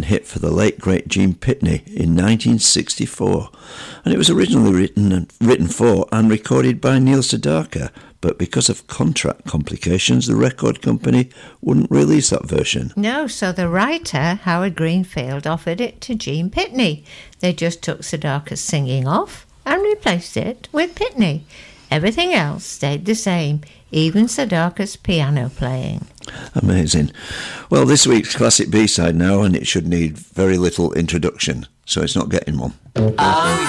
hit for the late great Gene Pitney in 1964, and it was originally written for and recorded by Neil Sedaka, but because of contract complications, the record company wouldn't release that version. No, so the writer, Howard Greenfield, offered it to Gene Pitney. They just took Sedaka's singing off and replaced it with Pitney. Everything else stayed the same, even Sedaka's piano playing. Amazing. Well, this week's Classic B-side now, and it should need very little introduction, so it's not getting one.